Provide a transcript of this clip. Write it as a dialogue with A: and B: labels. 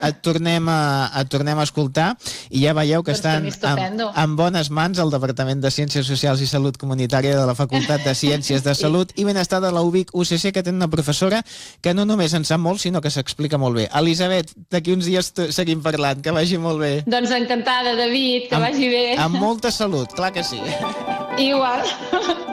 A: et tornem a escoltar i ja veieu que estan en bones mans el Departament de Ciències Socials i Salut Comunitària de la Facultat de Ciències de Salut i Benestar de la UVic UCC, que té una professora que no només en sap molt, sinó que s'explica molt bé. Elisabet, d'aquí uns dies seguim parlant, que vagi molt bé.
B: Doncs encantada, David, que vagi bé.
A: Amb molta salut, clar que sí.
B: Igual.